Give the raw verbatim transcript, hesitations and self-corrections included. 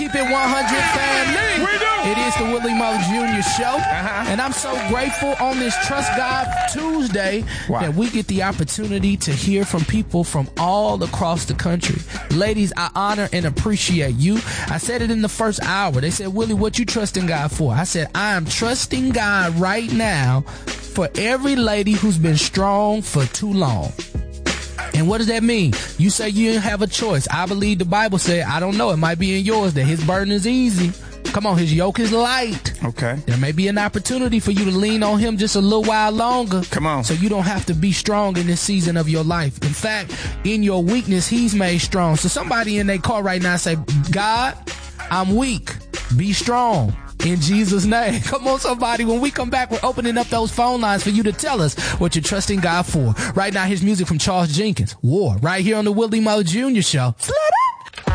keep it one hundred, family. We do. It is the Willie Mo Junior Show. Uh-huh. And I'm so grateful on this Trust God Tuesday wow. that we get the opportunity to hear from people from all across the country. Ladies, I honor and appreciate you. I said it in the first hour. They said, Willie, what you trusting God for? I said, I am trusting God right now for every lady who's been strong for too long. And what does that mean? You say you didn't have a choice. I believe the Bible said, I don't know, it might be in yours, that his burden is easy. Come on, his yoke is light. Okay. There may be an opportunity for you to lean on him just a little while longer. Come on. So you don't have to be strong in this season of your life. In fact, in your weakness, he's made strong. So somebody in their car right now say, God, I'm weak. Be strong. In Jesus' name. Come on, somebody. When we come back, we're opening up those phone lines for you to tell us what you're trusting God for. Right now, here's music from Charles Jenkins. War. Right here on the Willie Mo Junior Show. Slip